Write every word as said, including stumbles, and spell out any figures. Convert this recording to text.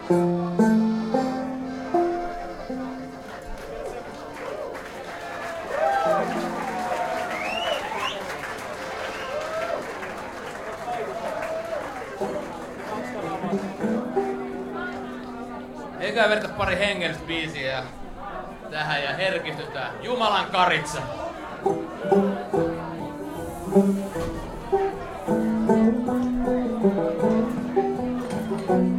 Eiköhän vedetä pari hengellistä biisiä ja tähän ja herkistytään. Jumalan karitsa. Thank you.